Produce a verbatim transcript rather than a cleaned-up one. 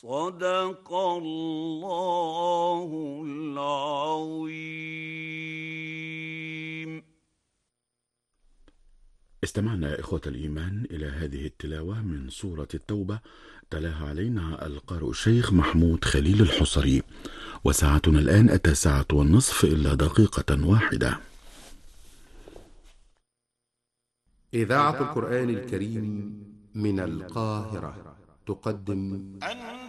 صدق الله العظيم. استمعنا إخوة الإيمان إلى هذه التلاوة من سورة التوبة، تلاها علينا القارئ الشيخ محمود خليل الحصري، وساعتنا الآن التاسعة والنصف إلا دقيقة واحدة. إذاعة القرآن الكريم من القاهرة تقدم